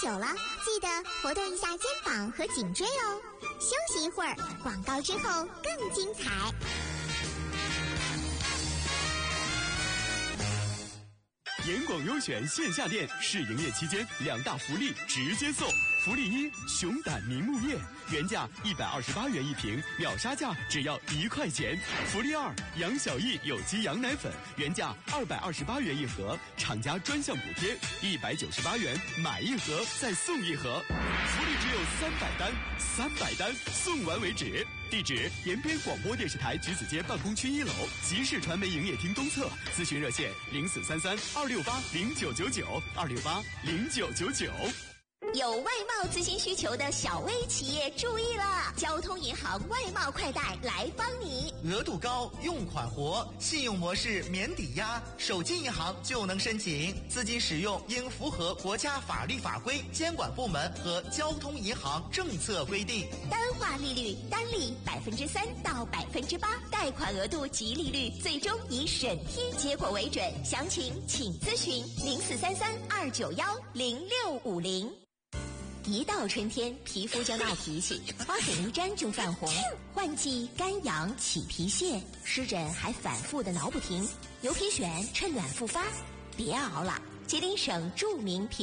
久了，记得活动一下肩膀和颈椎哦。休息一会儿，广告之后更精彩。 严广优选线下店试营业期间2大福利直接送。福利1：熊胆明目叶，原价128元一瓶，秒杀价只要1块钱。福利2：杨小艺有机羊奶粉，原价228元一盒，厂家专项补贴198元，买一盒再送一盒。福利只有300单，300单送完为止。地址：延边广播电视台橘子街办公区1楼，集市传媒营业厅东侧。咨询热线：0433-268-0999，268-0999。 有外贸咨询需求的小微企业注意了，交通银行外贸快贷来帮你。 额度高，用款活，信用模式免抵押，手机银行就能申请。资金使用应符合国家法律法规、监管部门和交通银行政策规定。 单化利率单利3%到8%，贷款额度及利率最终以审批结果为准。详情请咨询0433-291-0650。一到春天，皮肤就闹脾气，花粉一沾就泛红，换季干痒起皮屑，湿疹还反复的挠不停。牛皮癣趁暖复发，别熬了，吉林省著名皮